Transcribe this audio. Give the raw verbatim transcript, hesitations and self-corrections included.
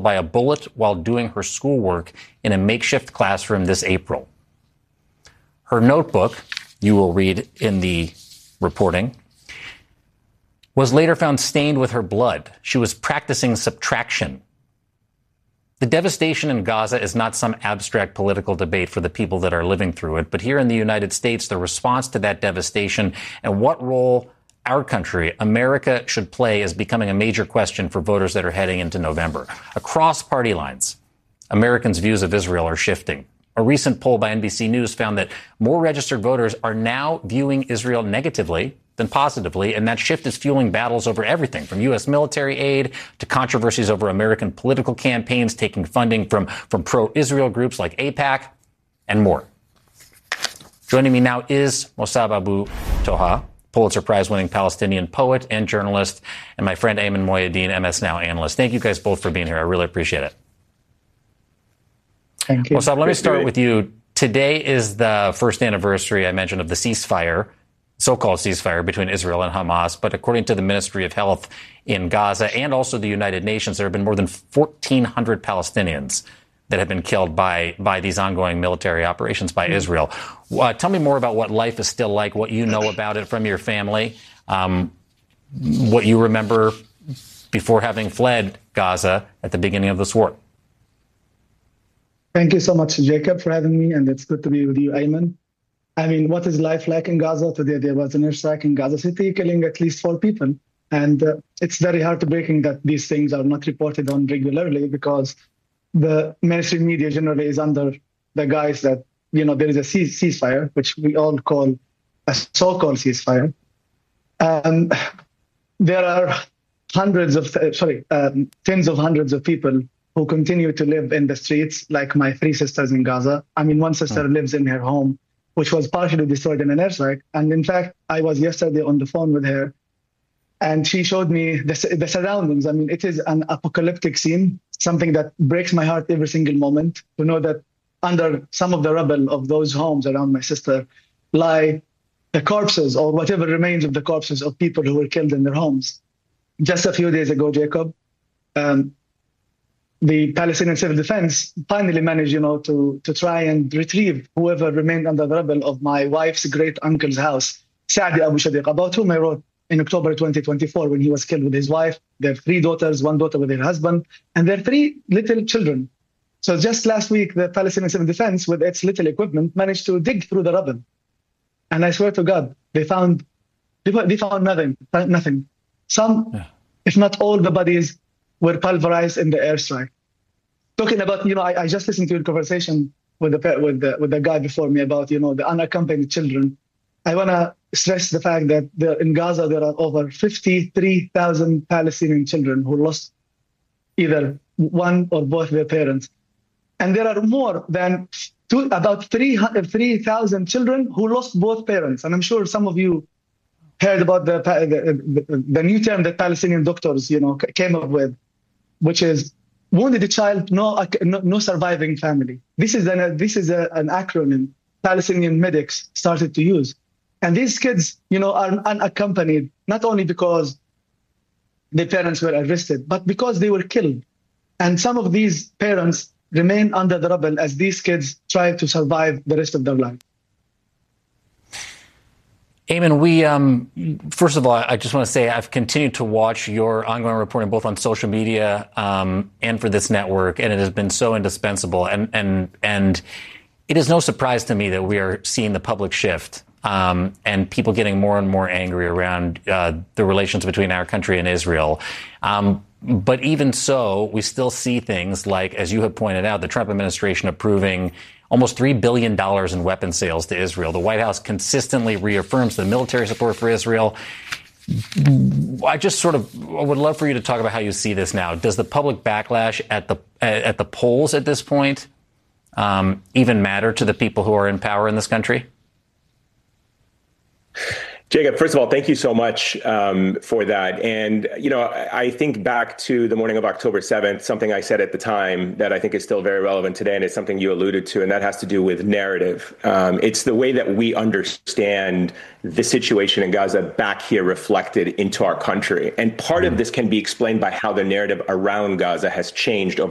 killed by a bullet while doing her schoolwork in a makeshift classroom this April. Her notebook, you will read in the reporting, was later found stained with her blood. She was practicing subtraction. The devastation in Gaza is not some abstract political debate for the people that are living through it, but here in the United States, the response to that devastation and what role our country, America, should play is becoming a major question for voters that are heading into November. Across party lines, Americans' views of Israel are shifting. A recent poll by N B C News found that more registered voters are now viewing Israel negatively than positively, and that shift is fueling battles over everything from U S military aid to controversies over American political campaigns taking funding from, from pro-Israel groups like AIPAC and more. Joining me now is Mossab Abu Toha, Pulitzer Prize-winning Palestinian poet and journalist, and my friend Ayman Mohyeldin, M S Now analyst. Thank you guys both for being here. I really appreciate it. Thank you. Mossab, let me start with you. Today is the first anniversary, I mentioned, of the ceasefire, so-called ceasefire between Israel and Hamas. But according to the Ministry of Health in Gaza and also the United Nations, there have been more than fourteen hundred Palestinians that have been killed by by these ongoing military operations by Israel. Uh, tell me more about what life is still like, what you know about it from your family, um, what you remember before having fled Gaza at the beginning of this war. Thank you so much, Jacob, for having me, and it's good to be with you, Ayman. I mean, what is life like in Gaza? Today there was an airstrike in Gaza City, killing at least four people. And uh, it's very heartbreaking that these things are not reported on regularly because the mainstream media generally is under the guise that, you know, there is a cease- ceasefire, which we all call a so-called ceasefire. Um, there are hundreds of, uh, sorry, um, tens of hundreds of people who continue to live in the streets, like my three sisters in Gaza. I mean, one sister mm. lives in her home, which was partially destroyed in an airstrike. And in fact, I was yesterday on the phone with her, and she showed me the, the surroundings. I mean, it is an apocalyptic scene, something that breaks my heart every single moment, to know that under some of the rubble of those homes around my sister lie the corpses or whatever remains of the corpses of people who were killed in their homes. Just a few days ago, Jacob, um, the Palestinian Civil Defense finally managed, you know, to, to try and retrieve whoever remained under the rubble of my wife's great uncle's house, Saadi Abu Shadiq, about whom I wrote in October twenty twenty-four when he was killed with his wife, their three daughters, one daughter with her husband, and their three little children. So just last week, the Palestinian Civil Defense, with its little equipment, managed to dig through the rubble. And I swear to God, they found they found nothing, nothing. Some, yeah. if not all, the bodies were pulverized in the airstrike. Talking about, you know, I, I just listened to your conversation with the with the with the guy before me about, you know, the unaccompanied children. I want to stress the fact that there, in Gaza there are over fifty-three thousand Palestinian children who lost either one or both their parents, and there are more than two, about three thousand children who lost both parents. And I'm sure some of you heard about the the, the, the new term that Palestinian doctors, you know, came up with, which is wounded child, no, no, no surviving family. This is an this is a, an acronym Palestinian medics started to use, and these kids, you know, are unaccompanied not only because their parents were arrested, but because they were killed. And some of these parents remain under the rubble as these kids try to survive the rest of their life. Ayman, we, um, first of all, I just want to say I've continued to watch your ongoing reporting both on social media um, and for this network, and it has been so indispensable. And and and it is no surprise to me that we are seeing the public shift um, and people getting more and more angry around uh, the relations between our country and Israel. Um, but even so, we still see things like, as you have pointed out, the Trump administration approving almost three billion dollars in weapon sales to Israel. The White House consistently reaffirms the military support for Israel. I just sort of would love for you to talk about how you see this now. Does the public backlash at the at the polls at this point um, even matter to the people who are in power in this country? Jacob, first of all, thank you so much um, for that. And, you know, I think back to the morning of October seventh, something I said at the time that I think is still very relevant today, and it's something you alluded to, and that has to do with narrative. Um, it's the way that we understand the situation in Gaza back here reflected into our country. And part of this can be explained by how the narrative around Gaza has changed over